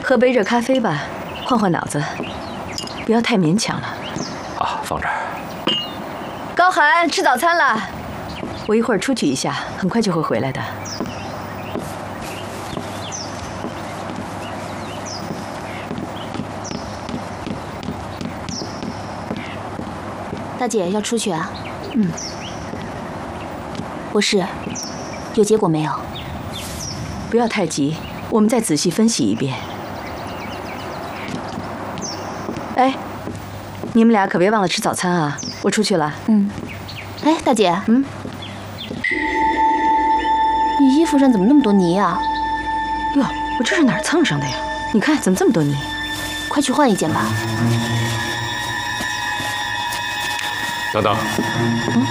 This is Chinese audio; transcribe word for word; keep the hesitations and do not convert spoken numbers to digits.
喝杯热咖啡吧，换换脑子，不要太勉强了。 啊，放这儿。 高寒，吃早餐了。我一会儿出去一下，很快就会回来的。 大姐要出去啊？ 嗯。 博士，有结果没有？ 不要太急，我们再仔细分析一遍。哎，你们俩可别忘了吃早餐啊！我出去了。 嗯。哎，大姐。 嗯。 你衣服上怎么那么多泥啊？ 哟，我这是哪儿蹭上的呀？你看，怎么这么多泥？ 快去换一件吧。 等等。 嗯。